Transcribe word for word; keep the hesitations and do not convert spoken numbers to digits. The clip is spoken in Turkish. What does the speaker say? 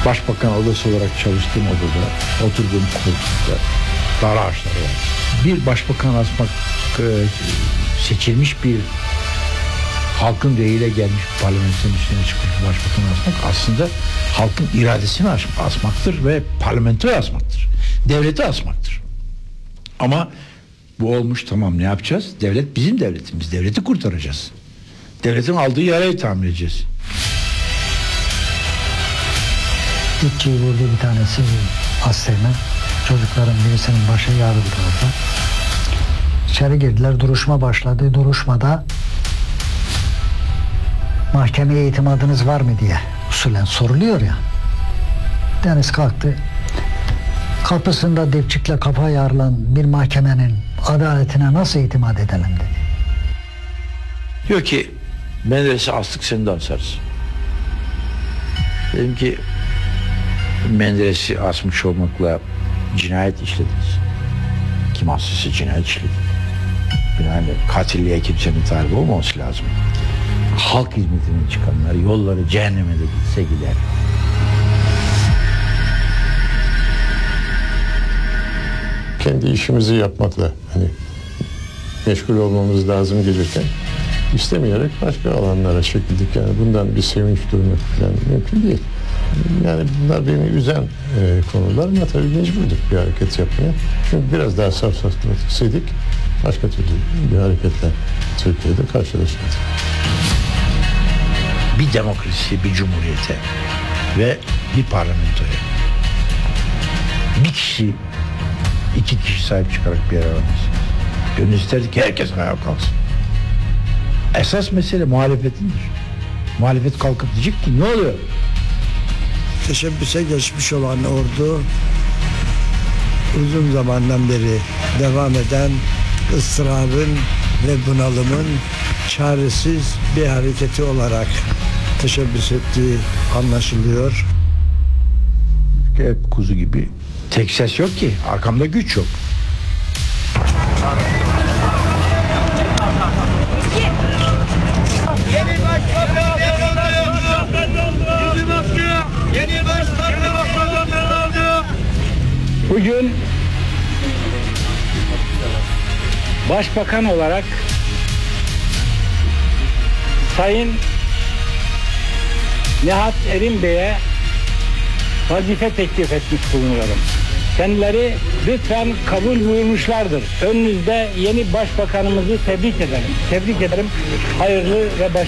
Başbakan odası olarak çalıştığım odada, oturduğum koltukta dar ağaçları var. Bir başbakan asmak, e, seçilmiş bir halkın reyiyle gelmiş parlamentonun üstüne çıkmış başbakan asmak aslında halkın iradesini asmaktır ve parlamentoyu asmaktır. Devleti asmaktır. Ama bu olmuş, tamam, ne yapacağız? Devlet bizim devletimiz. Devleti kurtaracağız. Devletin aldığı yarayı tamir edeceğiz. Dipçiyi vurdu bir tanesi hastayla. Çocukların birisinin başı yarıldı orada. İçeri girdiler, duruşma başladı. Duruşmada mahkemeye itimadınız var mı diye usulen soruluyor ya. Deniz kalktı. Kapısında dipçikle kafa yarılan bir mahkemenin adaletine nasıl itimat edelim dedi. Diyor ki Menderes'i astık, seni de asarız. Dedim ki Menderes'i asmış olmakla cinayet işlediniz. Kim astıysa cinayet işledi. Yani katilliğe kimsenin talibi olmaması lazım. Halk hizmetine çıkanlar yolları cehenneme de gitse gider. Kendi işimizi yapmakla hani meşgul olmamız lazım gelirken istemeyerek başka alanlara çekildik. Yani bundan bir sevinç duymak falan mümkün değil. Yani bunlar beni üzen e, konular ama tabii mecburduk bir hareket yapmaya. Çünkü biraz daha safsatmasaydık başka türlü bir hareketle Türkiye'de karşılaşırdık. Bir demokrasi, bir cumhuriyete ve bir parlamentoya bir kişi, iki kişi sahip çıkarak bir yere varamazsınız. Gönül isterdi ki herkes ayağa kalksın. Esas mesele muhalefetindir. Muhalefet kalkıp diyecek ki ne oluyor? Teşebbüse geçmiş olan ordu uzun zamandan beri devam eden ıstırabın ve bunalımın çaresiz bir hareketi olarak teşebbüs ettiği anlaşılıyor. Hep kuzu gibi. Tek ses yok ki. Arkamda güç yok. Yeni başbakan Yüzü bakıyor. Yeni başbakan oldu. Bugün başbakan olarak Sayın Nihat Erim Bey'e vazife teklif etmiş bulunuyorum. Kendileri lütfen kabul buyurmuşlardır. Önünüzde yeni başbakanımızı tebrik ederim. Tebrik ederim. Hayırlı ve baş